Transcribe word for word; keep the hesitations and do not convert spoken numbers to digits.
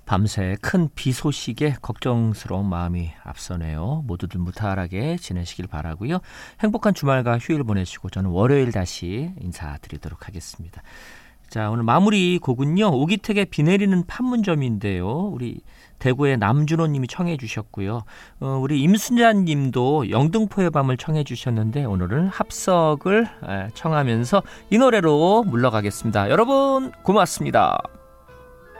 밤새 큰 비 소식에 걱정스러운 마음이 앞서네요. 모두들 무탈하게 지내시길 바라고요. 행복한 주말과 휴일 보내시고 저는 월요일 다시 인사드리도록 하겠습니다. 자, 오늘 마무리 곡은요. 오기택의 비 내리는 판문점인데요. 우리 대구의 남준호 님이 청해 주셨고요. 어, 우리 임순잔 님도 영등포의 밤을 청해 주셨는데 오늘은 합석을 청하면서 이 노래로 물러가겠습니다. 여러분 고맙습니다.